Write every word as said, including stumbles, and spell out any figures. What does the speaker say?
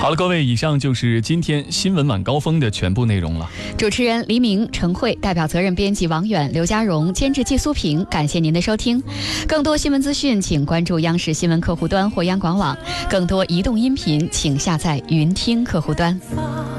好了，各位，以上就是今天新闻晚高峰的全部内容了。 主持人黎明、陈慧，代表责任编辑王远、刘家荣，监制季苏平，感谢您的收听。更多新闻资讯，请关注央视新闻客户端或央广网；更多移动音频，请下载云听客户端。